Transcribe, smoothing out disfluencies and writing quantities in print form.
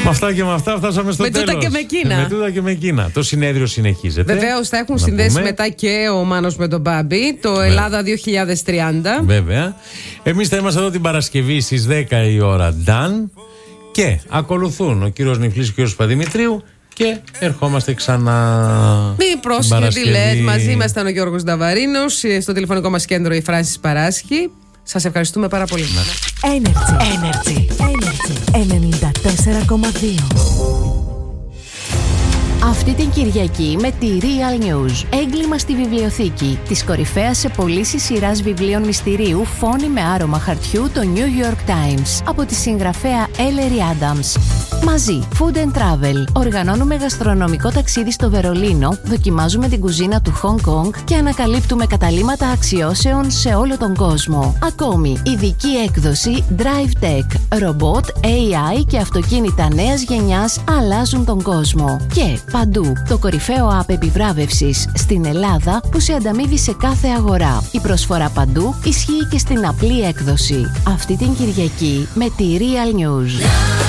Με αυτά και με αυτά φτάσαμε στο τέλος. Με τούτα και με εκείνα. Με τούτα και με εκείνα. Το συνέδριο συνεχίζεται. Βεβαίως θα έχουν συνδέσει μετά και ο Μάνος με τον Μπάμπη. Το Ελλάδα 2030. Βέβαια. Εμείς θα είμαστε εδώ την Παρασκευή στις 10 η ώρα. Ντάν. Και ακολουθούν ο κύριος Νιφλής και ο κύριος Παπαδημητρίου. Και ερχόμαστε ξανά. Μη πρόσχε τι λες. Μαζί μας ήταν ο Γιώργος Νταβαρίνος. Στο τηλεφωνικό μας κέντρο η Φράνσις Παράσχη. Σας ευχαριστούμε πάρα πολύ. Energy 94,2. Αυτή την Κυριακή με τη Real News. Έγκλημα στη βιβλιοθήκη. Της κορυφαίας σε πωλήσεις σειράς βιβλίων μυστηρίου Φόνη με άρωμα χαρτιού, το New York Times. Από τη συγγραφέα Ellery Adams. Μαζί, Food and Travel. Οργανώνουμε γαστρονομικό ταξίδι στο Βερολίνο, δοκιμάζουμε την κουζίνα του Hong Kong και ανακαλύπτουμε καταλύματα αξιώσεων σε όλο τον κόσμο. Ακόμη, ειδική έκδοση Drive Tech. Ρομπότ, AI και αυτοκίνητα νέας γενιάς αλλάζουν τον κόσμο. Και παντού, το κορυφαίο app επιβράβευσης στην Ελλάδα που σε ανταμείβει σε κάθε αγορά. Η προσφορά παντού ισχύει και στην απλή έκδοση. Αυτή την Κυριακή με τη Real News.